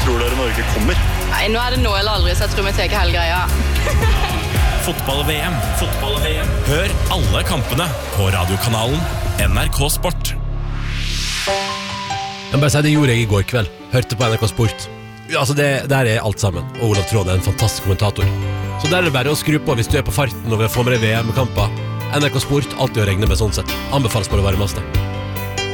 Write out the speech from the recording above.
tror dere Norge kommer? Nei, nå det nå eller aldri, så jeg tror vi tar hele greia. Fotball-VM. Hør alle kampene på radiokanalen NRK Sport. Jeg må bare si, det gjorde jeg i går kveld. Hørte på NRK Sport. Altså, der alt sammen. Og Olav Tråd en fantastisk kommentator. Så der det bare å skru på hvis du på farten og vil få med deg VM-kamper. NRK Sport, alltid å regne med sånn sett. Anbefales på det varmeste.